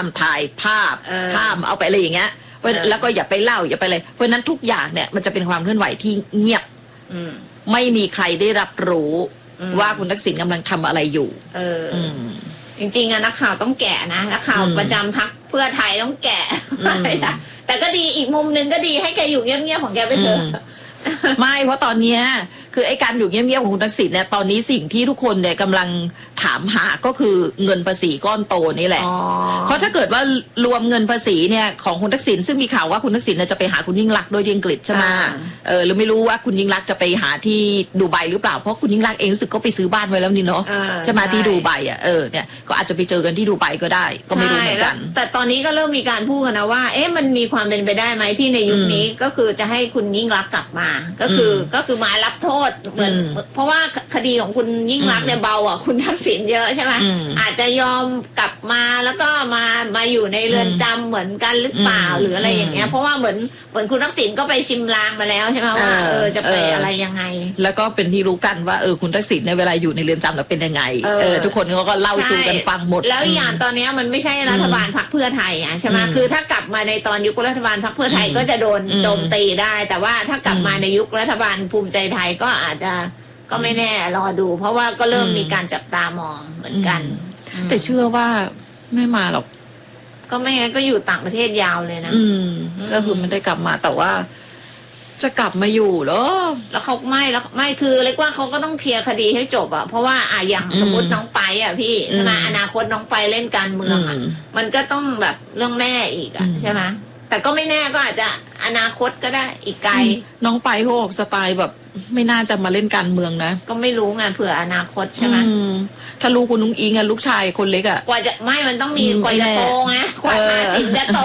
ถ่ายภาพห้ามเอาไปอะไรอย่างเงี้ยแล้วก็อย่าไปเล่าอย่าไปเลยเพราะนั้นทุกอย่างเนี่ยมันจะเป็นความเคลื่อนไหวที่เงียบไม่มีใครได้รับรู้ว่าคุณทักษิณกำลังทำอะไรอยู่จริงๆอะนักข่าวต้องแกะนะนักข่าวประจำพรรคเพื่อไทยต้องแกะแต่ก็ดีอีกมุมนึงก็ดีให้แกอยู่เงียบๆของแกไปเถอะไม่เพราะตอนนี้คือไอ้การอยู่เงียบๆของคุณทักษิณเนี่ยตอนนี้สิ่งที่ทุกคนเนี่ยกำลังถามหาก็คือเงินภาษีก้อนโตนี่แหละเพราะถ้าเกิดว่ารวมเงินภาษีเนี่ยของคุณทักษิณซึ่งมีข่าวว่าคุณทักษิณจะไปหาคุณยิ่งลักษณ์โดยที่อังกฤษใช่ไหมหรือไม่รู้ว่าคุณยิ่งลักษณ์จะไปหาที่ดูไบหรือเปล่าเพราะคุณยิ่งลักษณ์เองรู้สึกก็ไปซื้อบ้านไว้แล้วนี่เนาะจะมาที่ดูไบเนี่ยก็อาจจะไปเจอกันที่ดูไบก็ได้ก็ไม่รู้เหมือนกันแต่ตอนนี้ก็เริ่มมีการพูดกันนะว่ามันมีความเป็นไปได้ไหมที่ในยุคนี้ก็คือจะให้คุณยิ่งลักษณ์กลับมาก็คือมารับโทษเหมือนเพราะว่าคดีของคุณยิ่งลักษณ์เนี่ยเบาอ่ะคุณทักษิณเยอะใช่ไหมอาจจะยอมกลับมาแล้วก็มาอยู่ในเรือนจำเหมือนกันหรือเปล่าหรืออะไรอย่างเงี้ยเพราะว่าเหมือนคุณทักษิณก็ไปชิมลางมาแล้วใช่ไหมว่าจะไปอะไรยังไงแล้วก็เป็นที่รู้กันว่าคุณทักษิณในเวลาอยู่ในเรือนจำแล้วเป็นยังไงทุกคนก็เล่าสู่กันฟังหมดแล้วอย่างตอนนี้มันไม่ใช่รัฐบาลพรรคเพื่อไทยใช่ไหมคือถ้ากลับมาในตอนยุครัฐบาลพรรคเพื่อไทยก็จะโดนโจมตีได้แต่ว่าถ้ากลับมาในยุครัฐบาลภูมิใจไทยก็อาจจะก็ไม่แน่รอดูเพราะว่าก็เริ่มมีการจับตามองเหมือนกันแต่เชื่อว่าไม่มาหรอกก็ไม่งั้นก็อยู่ต่างประเทศยาวเลยนะก็คือไม่ได้กลับมาแต่ว่าจะกลับมาอยู่เหรอแล้วเขาไม่คือเรียกว่าเขาก็ต้องเคลียร์คดีให้จบอ่ะเพราะว่าอย่างสมมติน้องไปพี่ใช่ไหมอนาคตน้องไปเล่นการเมืองมันก็ต้องแบบเรื่องแม่อีกใช่ไหมแต่ก็ไม่แน่ก็อาจจะอนาคตก็ได้อีกไกลน้องไปเขาออกสไตล์แบบไม่น่าจะมาเล่นการเมืองนะก็ไม่รู้ไงเผื่ออนาคตใช่ไหมถ้าลูกคุณนุ้งอิงลูกชายคนเล็กกว่าจะไม่มันต้องมีกว่าจะโตไงกว่าสินจะโต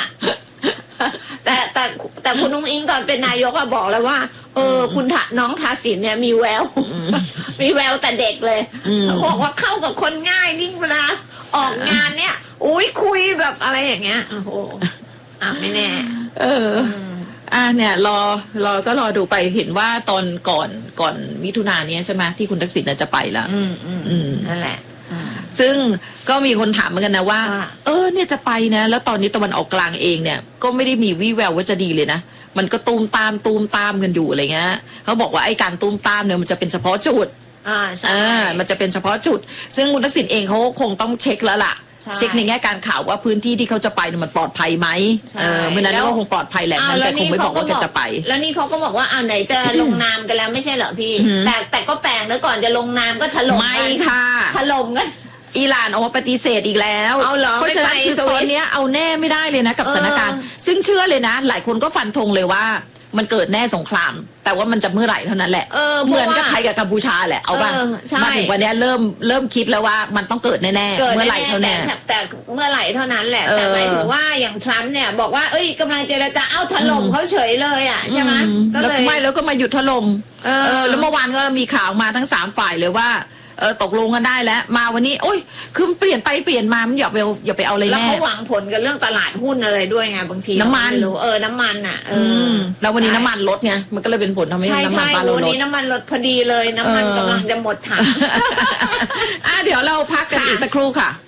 แต่คุณนุ้งอิงตอนเป็นนายกบอกแล้วว่าคุณน้องทาสินเนี่ยมีแววมีแววแต่เด็กเลยเขาบอกว่าเข้ากับคนง่ายนิ่งเวลาออกงานเนี่ยอุ้ยคุยแบบอะไรอย่างเงี้ยโอ้โหไม่แน่เนี่ยรอดูไปเห็นว่าตอนก่อนมิถุนายนนี้ใช่ไหมที่คุณทักษิณจะไปแล้วนั่นแหละซึ่งก็มีคนถามเหมือนกันนะว่าเนี่ยจะไปนะแล้วตอนนี้ตะวันออกกลางเองเนี่ยก็ไม่ได้มีวี่แววว่าจะดีเลยนะมันก็ตูมตามกันอยู่อะไรเงี้ยเขาบอกว่าไอ้การตูมตามเนี่ยมันจะเป็นเฉพาะจุดมันจะเป็นเฉพาะจุดซึ่งคุณทักษิณเองเขาคงต้องเช็คแล้วล่ะเช็คในแง่การข่าวว่าพื้นที่ที่เขาจะไปมันปลอดภัยไหมเมื่อนั้นก็คงปลอดภัยแหละมันแต่คงไม่บอกว่าจะไปแล้วนี่เขาก็บอกว่าไหนจะลงนามกันแล้วไม่ใช่เหรอพี่แต่ก็แปลงแล้วก่อนจะลงนามก็ถล่มไม่ค่ะถล่มกันอิหร่านออกมาปฏิเสธอีกแล้วเพราะฉะนั้นคือตอนนี้เอาแน่ไม่ได้เลยนะกับสถานการณ์ซึ่งเชื่อเลยนะหลายคนก็ฟันธงเลยว่ามันเกิดแน่สงครามแต่ว่ามันจะเมื่อไหร่เท่านั้นแหละเหมือนกับไทยกับกัมพูชาแหละเอาบ้างมาถึงวันนี้เริ่มคิดแล้วว่ามันต้องเกิดแน่ๆเมื่อไหร่เท่านั้นแต่เมื่อไหร่เท่านั้นแหละแต่หมายถึงว่าอย่างทรัมป์เนี่ยบอกว่ากำลังเจรจาถล่มเขาเฉยเลยใช่ไหมก็เลยไม่แล้วก็มาหยุดถล่มแล้วเมื่อวานก็มีข่าวมาทั้ง3ฝ่ายเลยว่าตกลงกันได้แล้วมาวันนี้โอ้ยคือเปลี่ยนไปเปลี่ยนมามันอย่าไปเอาอะไรแน่แล้วเขาหวังผลกันเรื่องตลาดหุ้นอะไรด้วยไงบางทีน้ำมันน้ำมันแล้ววันนี้น้ำมันลดไงมันก็เลยเป็นผลทำให้น้ำมันปาล์มลดวันนี้น้ำมันลดพอดีเลยน้ำมันกำลังจะหมดถังเดี๋ยวเราพักกันอีกสักครู่ค่ะ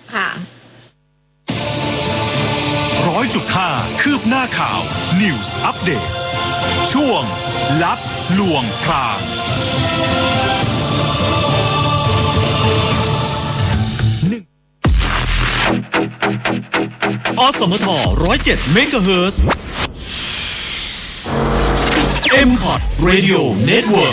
100.5 คืบหน้าข่าว News Update ช่วงลับลวงพรางอสมท107 เมกะเฮิรตซ์ M-Pod Radio Network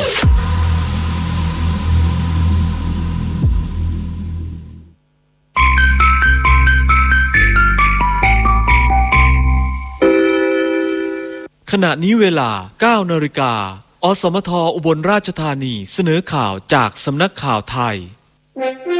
ขณะนี้เวลา 9 นาฬิกาอสมทอุบลราชธานีเสนอข่าวจากสำนักข่าวไทย